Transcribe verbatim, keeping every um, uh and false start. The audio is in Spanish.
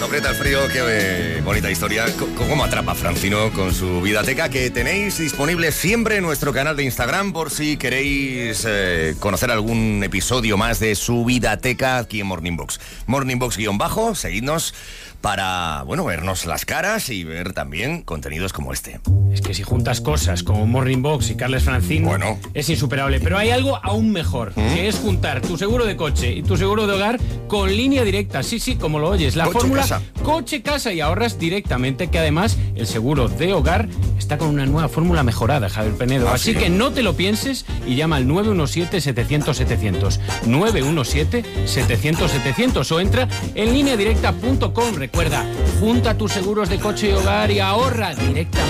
aprieta el frío, qué eh, bonita historia. C- ¿Cómo atrapa Francino con su Vidateca? Que tenéis disponible siempre en nuestro canal de Instagram por si queréis eh, conocer algún episodio más de su Vidateca aquí en Morning Box. Morning Box guión bajo, seguidnos para, bueno, vernos las caras y ver también contenidos como este. Es que si juntas cosas como Morning Box y Carles Francino, Bueno. es insuperable. Pero hay algo aún mejor, ¿Mm? que es juntar tu seguro de coche y tu seguro de hogar con línea directa. Sí, sí, como lo oyes. La Coche, fórmula casa. coche-casa y ahorras directamente, que además el seguro de hogar está con una nueva fórmula mejorada, Javier Penedo. ¿Ah, Así sí? que no te lo pienses y llama al nueve uno siete, setecientos, setecientos. nueve uno siete, setecientos, setecientos o entra en línea directa punto com. Recuerda, junta tus seguros de coche y hogar y ahorra directamente.